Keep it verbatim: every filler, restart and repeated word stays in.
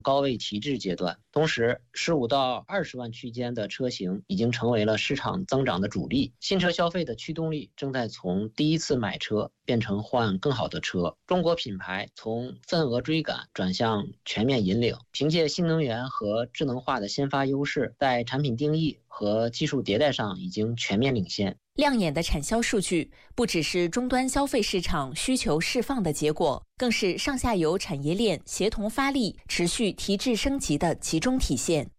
高位提质阶段。同时，十五到二十万区间的车型已经成为了市场增长的主力，新车消费的驱动力正在从第一次买车变成换更好的车。中国品牌从份额追赶转向全面引领，凭借新能源和智能化的先发优势，在产品定义和技术迭代上已经全面领先。 亮眼的产销数据不只是终端消费市场需求释放的结果，更是上下游产业链协同发力、持续提质升级的集中体现。